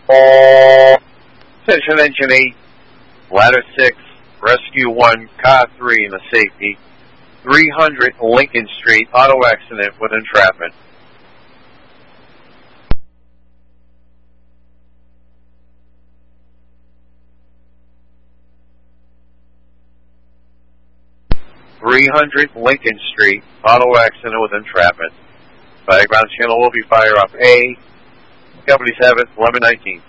Attention Engine 8, Ladder 6, Rescue 1, Car 3 in the safety. 300 Lincoln Street, auto accident with entrapment. Lincoln Street, auto accident with entrapment. Background channel will be fire up A, 77, 1119.